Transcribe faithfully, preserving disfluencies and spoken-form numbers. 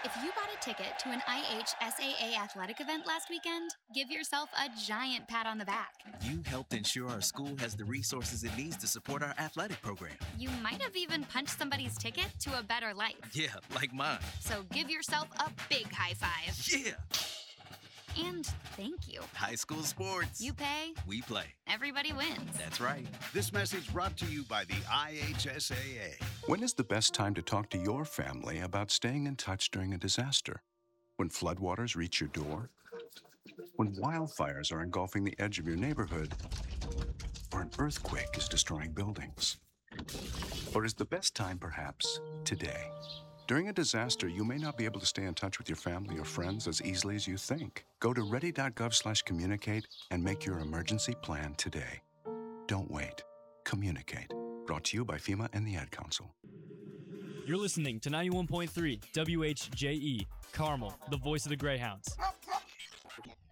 If you bought a ticket to an I H S A A athletic event last weekend, give yourself a giant pat on the back. You helped ensure our school has the resources it needs to support our athletic program. You might have even punched somebody's ticket to a better life. Yeah, like mine. So give yourself a big high five. Yeah. And thank you. High school sports. You pay. We play. Everybody wins. That's right. This message brought to you by the I H S A A. When is the best time to talk to your family about staying in touch during a disaster? When floodwaters reach your door? When wildfires are engulfing the edge of your neighborhood? Or an earthquake is destroying buildings? Or is the best time perhaps today? During a disaster, you may not be able to stay in touch with your family or friends as easily as you think. Go to ready.gov slash communicate and make your emergency plan today. Don't wait. Communicate. Brought to you by FEMA and the Ad Council. You're listening to ninety-one point three W H J E, Carmel, the voice of the Greyhounds.